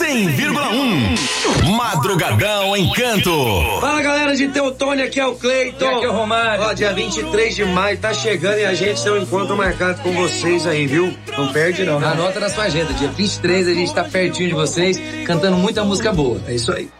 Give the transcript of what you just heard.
100,1. Madrugadão em Canto. Fala, galera de Teutônia, aqui é o Cleiton. E aqui é o Romário. Ó, dia 23 de maio tá chegando e a gente tem um encontro marcado com vocês aí, viu? Não perde não. Anota na sua agenda, dia 23 a gente tá pertinho de vocês, cantando muita música boa. É isso aí.